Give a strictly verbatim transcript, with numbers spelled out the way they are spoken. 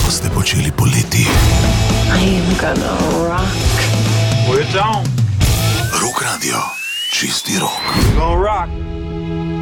boste počeli poleti? I'm gonna rock. Put it on. Rock Radio, čisti rok. Gonna rock.